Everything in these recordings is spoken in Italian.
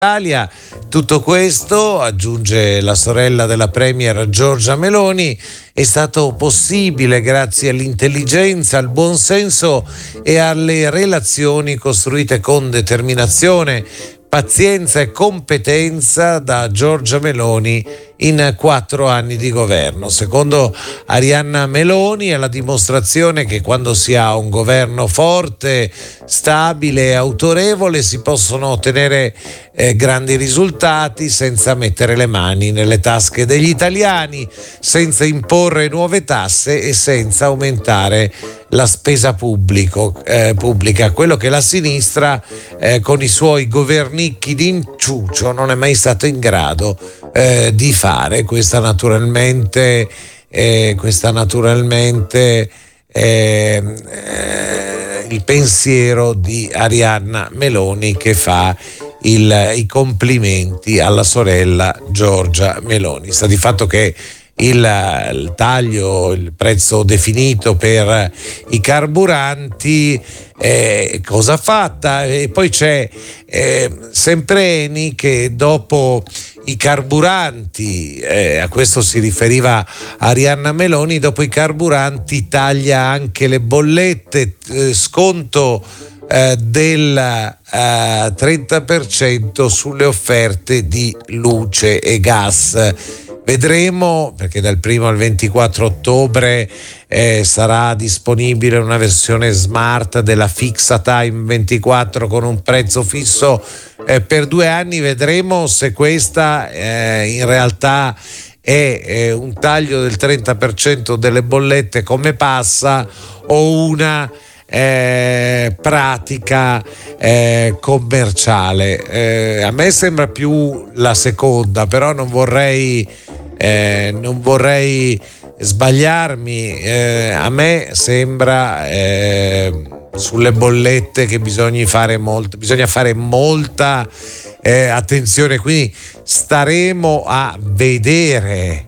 Italia. Tutto questo, aggiunge la sorella della Premier Giorgia Meloni, è stato possibile grazie all'intelligenza, al buonsenso e alle relazioni costruite con determinazione, pazienza e competenza da Giorgia Meloni in 4 anni di governo. Secondo Arianna Meloni è la dimostrazione che quando si ha un governo forte, stabile e autorevole si possono ottenere grandi risultati senza mettere le mani nelle tasche degli italiani, senza imporre nuove tasse e senza aumentare la spesa pubblica, quello che la sinistra con i suoi governicchi d'inciuccio non è mai stato in grado di fare. Questa naturalmente il pensiero di Arianna Meloni, che fa i complimenti alla sorella Giorgia Meloni. Sta di fatto che il taglio, il prezzo definito per i carburanti, cosa fatta, e poi c'è sempre Eni che dopo i carburanti, a questo si riferiva Arianna Meloni, dopo i carburanti taglia anche le bollette, sconto del 30% sulle offerte di luce e gas. Vedremo, perché dal 1 al 24 ottobre sarà disponibile una versione smart della Fixa Time 24 con un prezzo fisso per 2 anni. Vedremo se questa in realtà è un taglio del 30% delle bollette come passa, o una pratica commerciale. A me sembra più la seconda, però non vorrei sbagliarmi. A me sembra sulle bollette che bisogna fare molta attenzione, quindi staremo a vedere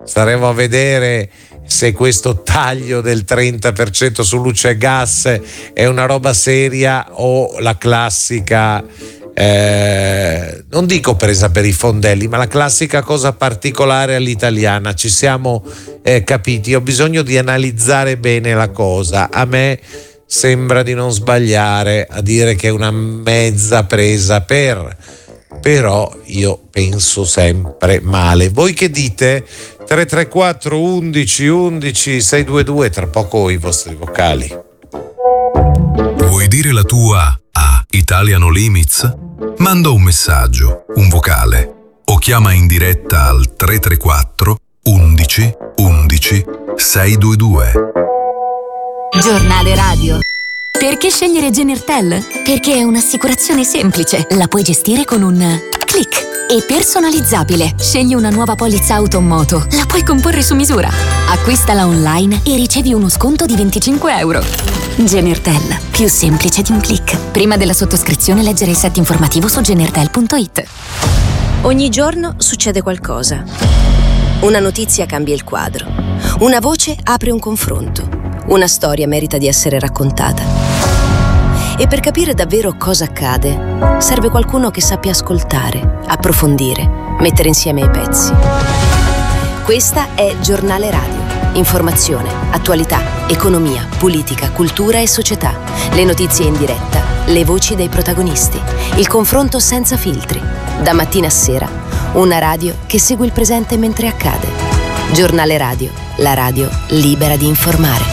se questo taglio del 30% su luce e gas è una roba seria o la classica, non dico presa per i fondelli, ma la classica cosa particolare all'italiana. Ci siamo capiti? Ho bisogno di analizzare bene la cosa. A me sembra di non sbagliare a dire che è una mezza presa però io penso sempre male. Voi che dite? 334 11 11 622, tra poco i vostri vocali. Vuoi dire la tua a Italiano Limits? Manda un messaggio, un vocale, o chiama in diretta al 334 11 11 622. Giornale radio. Perché scegliere Genertel? Perché è un'assicurazione semplice. La puoi gestire con un click e personalizzabile. Scegli una nuova polizza auto o moto. La puoi comporre su misura. Acquistala online e ricevi uno sconto di 25 euro. Genertel, più semplice di un click. Prima della sottoscrizione leggere il set informativo su genertel.it. Ogni giorno succede qualcosa. Una notizia cambia il quadro. Una voce apre un confronto. Una storia merita di essere raccontata. E per capire davvero cosa accade, serve qualcuno che sappia ascoltare, approfondire, mettere insieme i pezzi. Questa è Giornale Radio. Informazione, attualità, economia, politica, cultura e società. Le notizie in diretta, le voci dei protagonisti. Il confronto senza filtri. Da mattina a sera, una radio che segue il presente mentre accade. Giornale Radio, la radio libera di informare.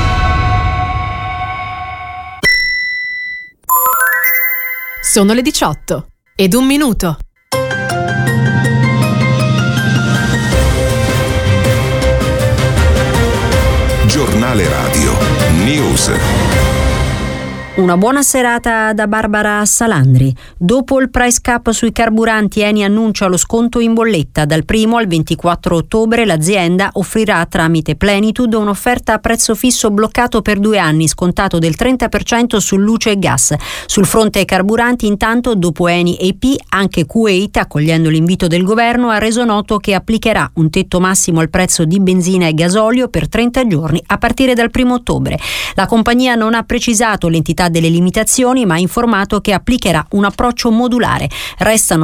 Sono le 18 ed 1 minuto. Giornale Radio News. Una buona serata da Barbara Salandri. Dopo il price cap sui carburanti, Eni annuncia lo sconto in bolletta. Dal 1 al 24 ottobre l'azienda offrirà tramite Plenitude un'offerta a prezzo fisso bloccato per 2 anni, scontato del 30% su luce e gas. Sul fronte ai carburanti, intanto, dopo Eni e EP, anche Kuwait, accogliendo l'invito del governo, ha reso noto che applicherà un tetto massimo al prezzo di benzina e gasolio per 30 giorni a partire dal 1 ottobre. La compagnia non ha precisato l'entità delle limitazioni, ma ha informato che applicherà un approccio modulare. Restano